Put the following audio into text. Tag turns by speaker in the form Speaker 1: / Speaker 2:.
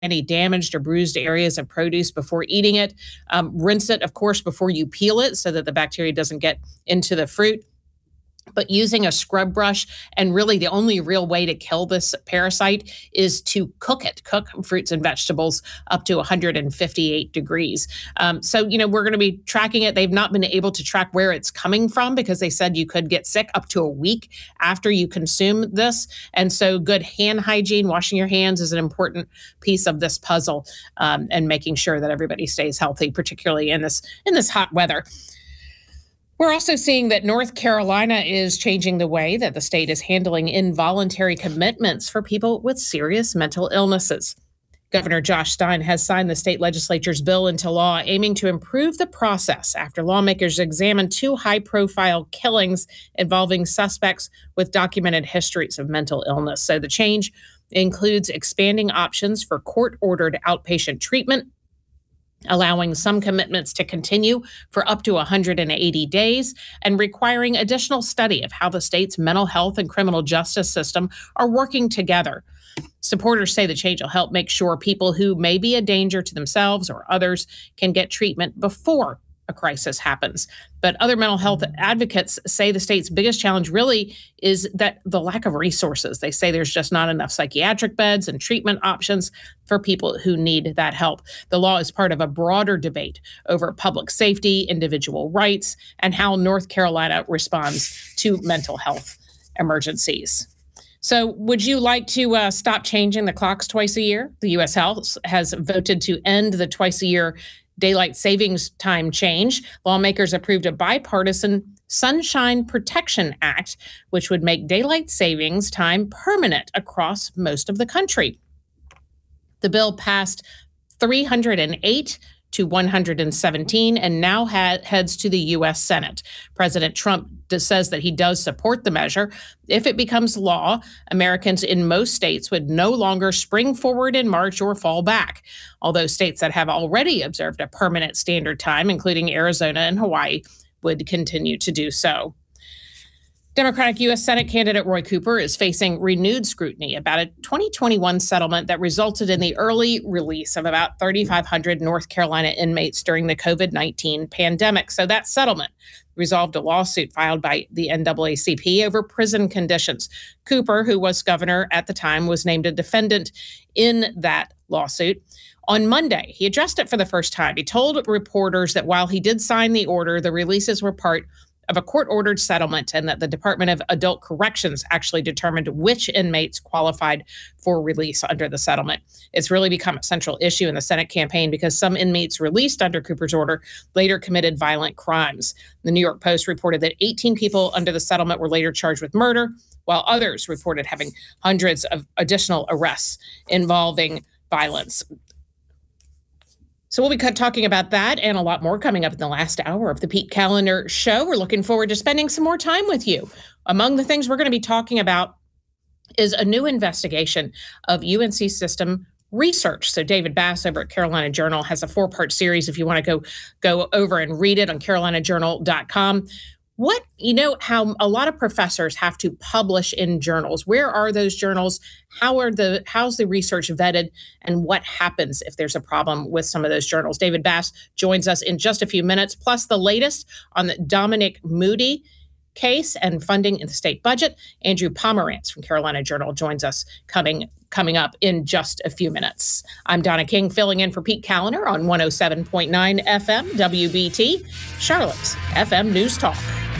Speaker 1: any damaged or bruised areas of produce before eating it. Rinse it, of course, before you peel it so that the bacteria doesn't get into the fruit. But using a scrub brush, and really the only real way to kill this parasite is to cook it, cook fruits and vegetables up to 158 degrees. So, we're going to be tracking it. They've not been able to track where it's coming from because they said you could get sick up to a week after you consume this. And so good hand hygiene, washing your hands is an important piece of this puzzle, and making sure that everybody stays healthy, particularly in this hot weather. We're also seeing that North Carolina is changing the way that the state is handling involuntary commitments for people with serious mental illnesses. Governor Josh Stein has signed the state legislature's bill into law, aiming to improve the process after lawmakers examined 2 high-profile killings involving suspects with documented histories of mental illness. So the change includes expanding options for court-ordered outpatient treatment, allowing some commitments to continue for up to 180 days, and requiring additional study of how the state's mental health and criminal justice system are working together. Supporters say the change will help make sure people who may be a danger to themselves or others can get treatment before a crisis happens. But other mental health advocates say the state's biggest challenge really is that the lack of resources. They say there's just not enough psychiatric beds and treatment options for people who need that help. The law is part of a broader debate over public safety, individual rights, and how North Carolina responds to mental health emergencies. So would you like to stop changing the clocks twice a year? The U.S. House has voted to end the twice-a-year daylight savings time change. Lawmakers approved a bipartisan Sunshine Protection Act, which would make daylight savings time permanent across most of the country. The bill passed 308 to 117 and now heads to the U.S. Senate. President Trump says that he does support the measure. If it becomes law, Americans in most states would no longer spring forward in March or fall back, although states that have already observed a permanent standard time, including Arizona and Hawaii, would continue to do so. Democratic U.S. Senate candidate Roy Cooper is facing renewed scrutiny about a 2021 settlement that resulted in the early release of about 3,500 North Carolina inmates during the COVID-19 pandemic. So that settlement resolved a lawsuit filed by the NAACP over prison conditions. Cooper, who was governor at the time, was named a defendant in that lawsuit. On Monday, he addressed it for the first time. He told reporters that while he did sign the order, the releases were part of a court-ordered settlement and that the Department of Adult Corrections actually determined which inmates qualified for release under the settlement. It's really become a central issue in the Senate campaign because some inmates released under Cooper's order later committed violent crimes. The New York Post reported that 18 people under the settlement were later charged with murder, while others reported having hundreds of additional arrests involving violence. So we'll be talking about that and a lot more coming up in the last hour of the Pete Kaliner Show. We're looking forward to spending some more time with you. Among the things we're going to be talking about is a new investigation of UNC system research. So David Bass over at Carolina Journal has a 4-part series if you want to go over and read it on carolinajournal.com. How a lot of professors have to publish in journals. Where are those journals? How's the research vetted? And what happens if there's a problem with some of those journals? David Bass joins us in just a few minutes, plus the latest on the Dominic Moody case and funding in the state budget. Andrew Pomerantz from Carolina Journal joins us coming up in just a few minutes. I'm Donna King filling in for Pete Kaliner on 107.9 FM WBT, Charlotte's FM News Talk.